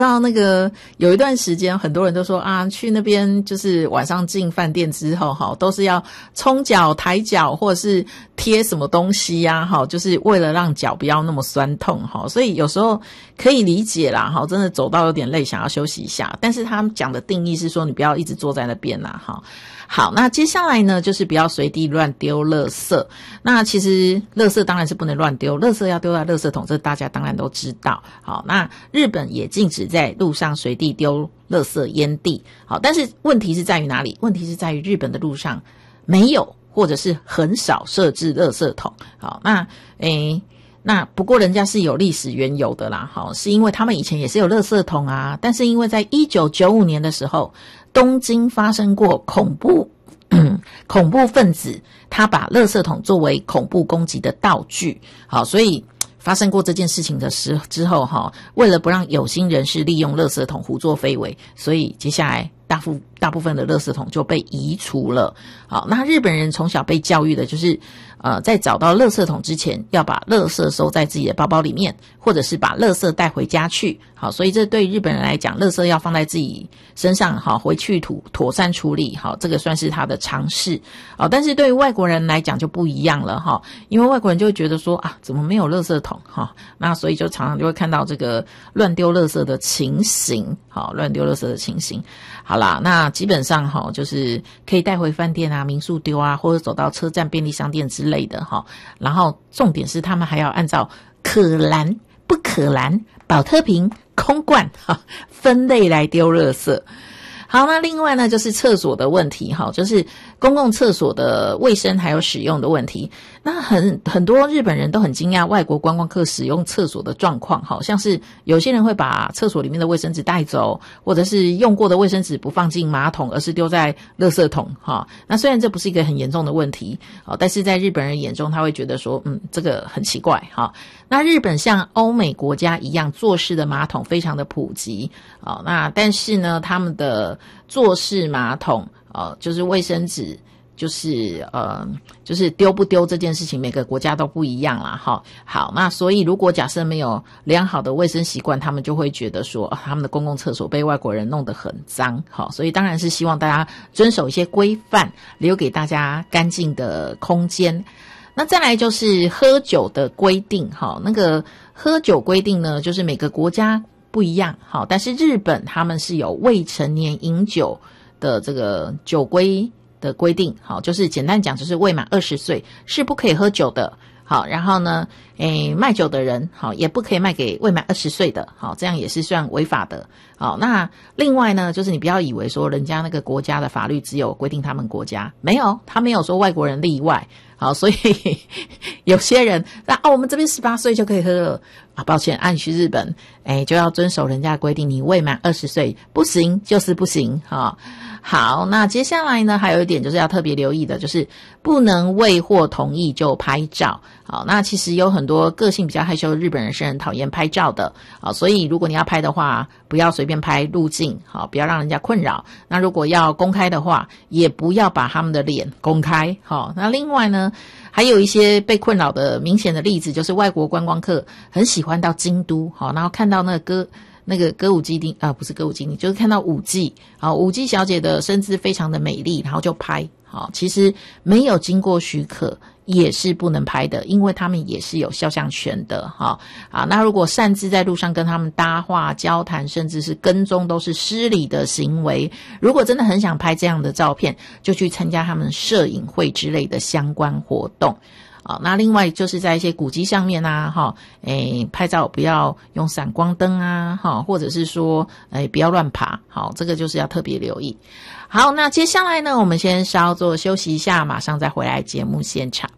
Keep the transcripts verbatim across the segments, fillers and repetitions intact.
到那个有一段时间很多人都说啊，去那边就是晚上进饭店之后哈，都是要冲脚抬脚或者是贴什么东西呀、啊、哈，就是为了让脚不要那么酸痛哈，所以有时候可以理解啦哈，真的走到有点累想要休息一下，但是他们讲的定义是说你不要一直坐在那边啦哈。好，那接下来呢就是不要随地乱丢垃圾。那其实垃圾当然是不能乱丢，垃圾要丢在垃圾桶，这大家当然都知道。好，那日本也禁止在路上随地丢垃圾烟蒂。好，但是问题是在于哪里？问题是在于日本的路上没有或者是很少设置垃圾桶。好，那诶那不过人家是有历史缘由的啦，好，是因为他们以前也是有垃圾桶啊，但是因为在一九九五年的时候，东京发生过恐怖恐怖分子他把垃圾桶作为恐怖攻击的道具，好，所以发生过这件事情的时之后哈，为了不让有心人士利用垃圾桶胡作非为，所以接下来大部大部分的垃圾桶就被移除了。好，那日本人从小被教育的就是呃，在找到垃圾桶之前要把垃圾收在自己的包包里面，或者是把垃圾带回家去。好，所以这对日本人来讲，垃圾要放在自己身上，好，回去妥妥善处理，好，这个算是他的常识。好，但是对于外国人来讲就不一样了哈，因为外国人就会觉得说啊，怎么没有垃圾桶哈？那所以就常常就会看到这个乱丢垃圾的情形，好，乱丢垃圾的情形。好啦，那基本上哈，就是可以带回饭店啊、民宿丢啊，或者走到车站便利商店之类的哈。然后重点是他们还要按照可燃、不可燃、保特瓶、空罐哈分类来丢垃圾。好，那另外呢就是厕所的问题哈，就是公共厕所的卫生还有使用的问题。那很很多日本人都很惊讶外国观光客使用厕所的状况，好像是有些人会把厕所里面的卫生纸带走，或者是用过的卫生纸不放进马桶，而是丢在垃圾桶哈。那虽然这不是一个很严重的问题，好，但是在日本人眼中他会觉得说，嗯，这个很奇怪哈。那日本像欧美国家一样，坐式的马桶非常的普及，好，那但是呢，他们的坐式马桶呃，就是卫生纸就是呃就是丢不丢这件事情每个国家都不一样啦齁。好，那所以如果假设没有良好的卫生习惯，他们就会觉得说、哦、他们的公共厕所被外国人弄得很脏。好，所以当然是希望大家遵守一些规范，留给大家干净的空间。那再来就是喝酒的规定，齁，那个喝酒规定呢就是每个国家不一样，好，但是日本他们是有未成年饮酒的这个酒规的规定，好，就是简单讲就是未满二十岁是不可以喝酒的，好，然后呢诶卖酒的人好也不可以卖给未满二十岁的，好，这样也是算违法的。好，那另外呢就是你不要以为说人家那个国家的法律只有规定他们国家，没有，他没有说外国人例外。好，所以有些人那哦，我们这边十八岁就可以喝了啊，抱歉，按去日本，哎，就要遵守人家的规定，你未满二十岁不行，就是不行哈。好，那接下来呢，还有一点就是要特别留意的，就是不能未获同意就拍照。好，那其实有很多个性比较害羞的日本人是很讨厌拍照的，好，所以如果你要拍的话，不要随便拍路径，好，不要让人家困扰。那如果要公开的话，也不要把他们的脸公开。好，那另外呢，还有一些被困扰的明显的例子，就是外国观光客很喜欢到京都，好，然后看到那个歌那个歌舞伎町啊，不是歌舞伎町，就是看到舞伎，好，舞伎小姐的身姿非常的美丽，然后就拍，好，其实没有经过许可也是不能拍的，因为他们也是有肖像权的哈。啊，那如果擅自在路上跟他们搭话、交谈，甚至是跟踪，都是失礼的行为。如果真的很想拍这样的照片，就去参加他们摄影会之类的相关活动。啊，那另外就是在一些古迹上面啊，哈，诶，拍照不要用闪光灯啊，哈，或者是说，诶，不要乱爬，好，这个就是要特别留意。好，那接下来呢，我们先稍作休息一下，马上再回来节目现场。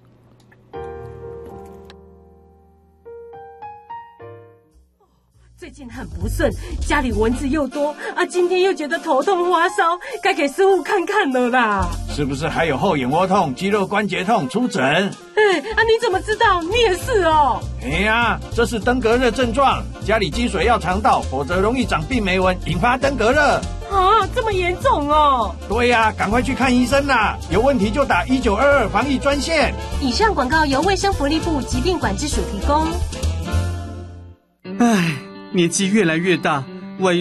最近很不顺，家里蚊子又多啊，今天又觉得头痛发烧，该给师傅看看了啦。 是不是还有后眼窝痛、肌肉关节痛？出诊。 哎啊，你怎么知道？你也是哦。 哎呀，这是登革热症状，家里积水要肠道，否则容易长病媒蚊，引发登革热。 啊，这么严重哦？ 对呀、啊，赶快去看医生啦！有问题就打一九二二防疫专线。 以上广告由卫生福利部疾病管制署提供。 唉，年纪越来越大，